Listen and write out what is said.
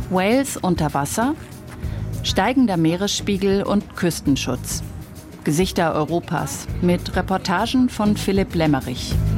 Wales unter Wasser, steigender Meeresspiegel und Küstenschutz. Gesichter Europas mit Reportagen von Philipp Lemmerich.